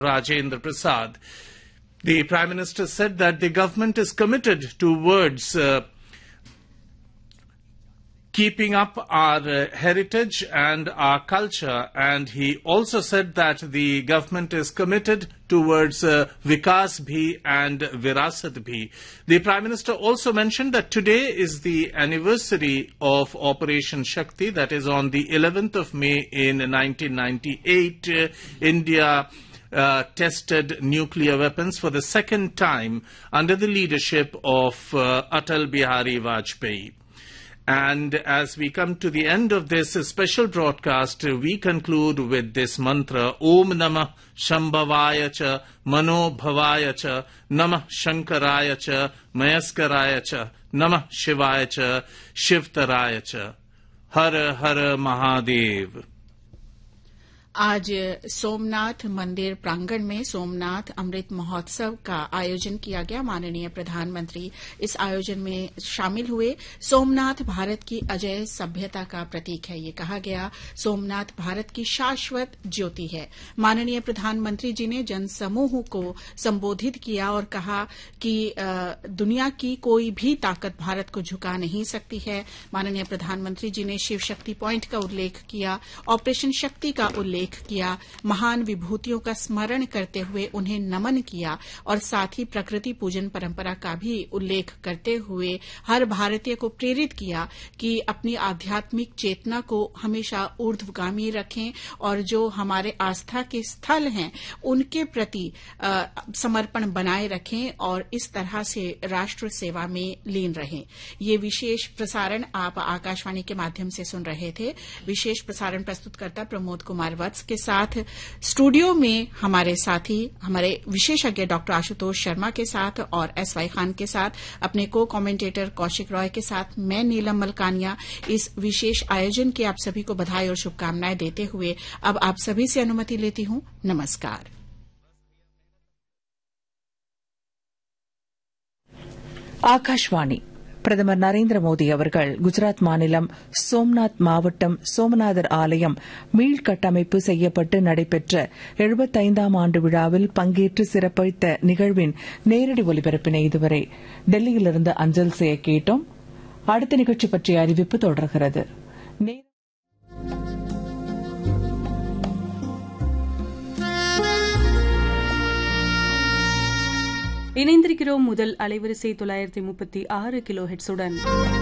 Rajendra Prasad. The Prime Minister said that the government is committed towards keeping up our heritage and our culture, and he also said that the government is committed towards Vikas Bhi and Virasat Bhi. The Prime Minister also mentioned that today is the anniversary of Operation Shakti, that is on the 11th of May in 1998. India tested nuclear weapons for the second time under the leadership of Atal Bihari Vajpayee. And as we come to the end of this special broadcast, we conclude with this mantra, Om Namah Shambhavaya Cha, Mano Bhavaya Cha, Namah Shankaraya Cha, Mayaskaraya Cha, Namah Shivaya Cha, Shivtaraya Cha. Har Har Mahadev. आज सोमनाथ मंदिर प्रांगण में सोमनाथ अमृत महोत्सव का आयोजन किया गया। माननीय प्रधानमंत्री इस आयोजन में शामिल हुए। सोमनाथ भारत की अजय सभ्यता का प्रतीक है, ये कहा गया। सोमनाथ भारत की शाश्वत ज्योति है। माननीय प्रधानमंत्री जी ने जनसमूह को संबोधित किया और कहा कि दुनिया की कोई भी ताकत भारत को झुका नहीं सकती है। माननीय प्रधानमंत्री जी ने शिव शक्ति पॉइंट का उल्लेख किया, ऑपरेशन शक्ति का उल्लेख किया, महान विभूतियों का स्मरण करते हुए उन्हें नमन किया और साथ ही प्रकृति पूजन परंपरा का भी उल्लेख करते हुए हर भारतीय को प्रेरित किया कि अपनी आध्यात्मिक चेतना को हमेशा ऊर्ध्वगामी रखें और जो हमारे आस्था के स्थल हैं उनके प्रति समर्पण बनाए रखें और इस तरह से राष्ट्र सेवा में लीन रहें। ये विशेष प्रसारण आप आकाशवाणी के माध्यम से सुन रहे थे। विशेष प्रसारण प्रस्तुतकर्ता प्रमोद कुमार के साथ स्टूडियो में हमारे साथी, हमारे विशेषज्ञ डॉक्टर आशुतोष शर्मा के साथ और एसवाई खान के साथ, अपने को कमेंटेटर कौशिक रॉय के साथ मैं नीलम मलकानिया इस विशेष आयोजन के आप सभी को बधाई और शुभकामनाएं देते हुए अब आप सभी से अनुमति लेती हूं। नमस्कार। आकाशवाणी பிரதமர் நரேந்திர மோடி அவர்கள் குஜராத் மாநிலம் சோம்நாத் மாவட்டம் சோமநாதர் ஆலயம் மீள்கட்டமைப்பு செய்யப்பட்டு நடைபெற்ற 75ஆம் ஆண்டு விழாவில் பங்கேற்று சிறப்பித்த நிகழ்வின் நேரடி ஒலிபரப்பினை இதுவரை டெல்லியிலிருந்து அஞ்சல் செய்ய கேட்டோம். அடுத்த நிகழ்ச்சி பற்றிய அறிவிப்பு தொடர்கிறது. இணைந்திருக்கிறோம் முதல் அலைவரிசை 936 கிலோ ஹெர்ட்ஸுடன்.